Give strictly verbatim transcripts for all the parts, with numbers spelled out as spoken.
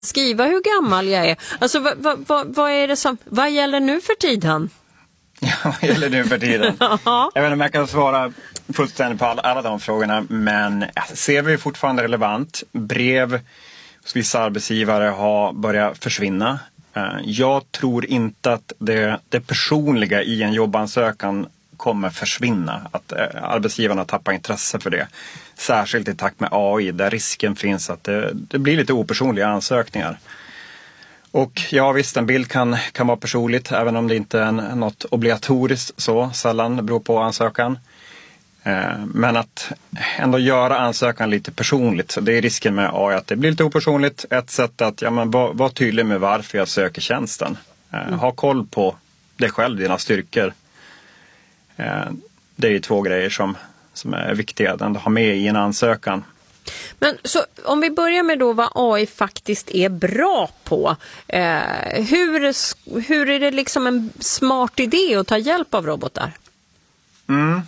skriva hur gammal jag är. Alltså vad, vad, vad, vad är det som, vad gäller nu för tiden? Ja, vad gäller nu för tiden? Jag vet inte om jag kan svara fullständigt på alla, alla de frågorna, men C V är fortfarande relevant. Brev hos vissa arbetsgivare har börjat försvinna. Jag tror inte att det, det personliga i en jobbansökan kommer försvinna. Att arbetsgivarna tappar intresse för det. Särskilt i takt med A I där risken finns att det, det blir lite opersonliga ansökningar. Och ja visst, en bild kan, kan vara personligt även om det inte är en, något obligatoriskt så. Sällan beror på ansökan. Eh, men att ändå göra ansökan lite personligt. Så det är risken med A I att det blir lite opersonligt. Ett sätt att ja, men, vara var tydlig med varför jag söker tjänsten. Eh, mm. Ha koll på dig själv, dina styrkor. Eh, det är ju två grejer som, som är viktiga att ändå ha med i en ansökan. Men så om vi börjar med då vad A I faktiskt är bra på. Eh, hur, hur är det liksom en smart idé att ta hjälp av robotar? Mm.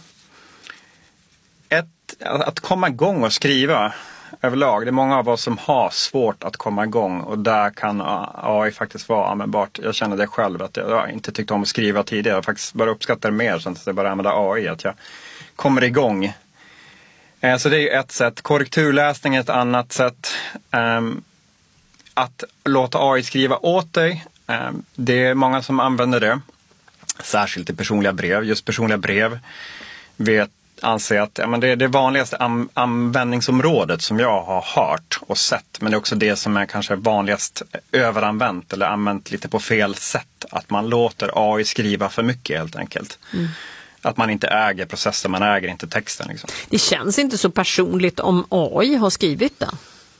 Ett, att komma igång och skriva överlag. Det är många av oss som har svårt att komma igång och där kan A I faktiskt vara användbart. Jag känner det själv att jag inte tyckte om att skriva tidigare. Jag faktiskt bara uppskattar det mer så att jag bara använder A I. Att jag kommer igång. Så det är ett sätt. Korrekturläsning är ett annat sätt. Um, att låta A I skriva åt dig. Um, det är många som använder det. Särskilt i personliga brev. Just personliga brev vet, anser att ja, men det är det vanligaste an- användningsområdet som jag har hört och sett. Men det är också det som är kanske vanligast överanvänt eller använt lite på fel sätt. Att man låter A I skriva för mycket helt enkelt. Mm. Att man inte äger processen, man äger inte texten. Liksom. Det känns inte så personligt om A I har skrivit det.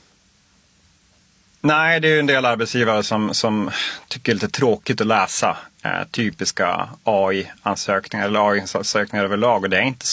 Nej, det är ju en del arbetsgivare som, som tycker det är lite tråkigt att läsa eh, typiska A I-ansökningar eller A I-ansökningar överlag. Och det är inte